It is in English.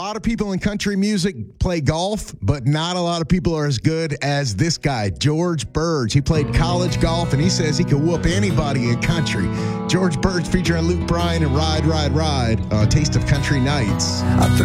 lot of people in country music play golf, but not a lot of people are as good as this guy, George Burge. He played college golf, and he says he could whoop anybody in country. George Burge featuring Luke Bryan and Ride, Ride, Ride, Taste of Country Nights. I